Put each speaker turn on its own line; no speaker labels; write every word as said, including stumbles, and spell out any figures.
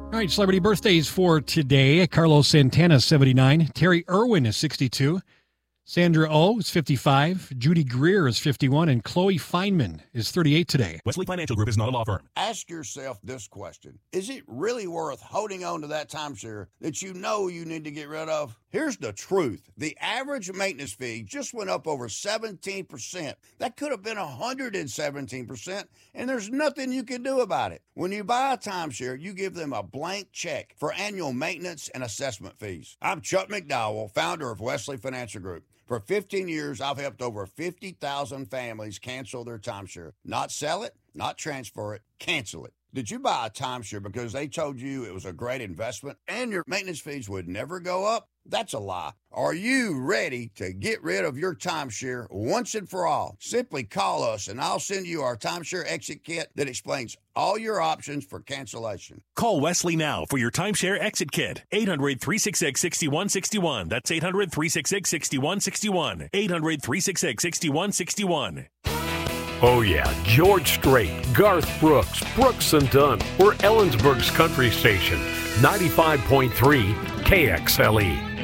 All right, celebrity birthdays for today. Carlos Santana, seventy-nine. Terry Irwin is sixty-two. Sandra Oh is fifty-five. Judy Greer is fifty-one. And Chloe Feynman is thirty-eight today.
Wesley Financial Group is not a law firm.
Ask yourself this question. Is it really worth holding on to that timeshare that you know you need to get rid of? Here's the truth. The average maintenance fee just went up over seventeen percent. That could have been one hundred seventeen percent, and there's nothing you can do about it. When you buy a timeshare, you give them a blank check for annual maintenance and assessment fees. I'm Chuck McDowell, founder of Wesley Financial Group. For fifteen years, I've helped over fifty thousand families cancel their timeshare. Not sell it, not transfer it, cancel it. Did you buy a timeshare because they told you it was a great investment and your maintenance fees would never go up? That's a lie. Are you ready to get rid of your timeshare once and for all? Simply call us and I'll send you our timeshare exit kit that explains all your options for cancellation.
Call Wesley now for your timeshare exit kit. eight hundred, three six six, six one six one. That's eight hundred, three six six, six one six one. eight hundred, three six six, six one six one.
Oh yeah, George Strait, Garth Brooks, Brooks and Dunn. We're Ellensburg's country station, ninety-five point three K X L E.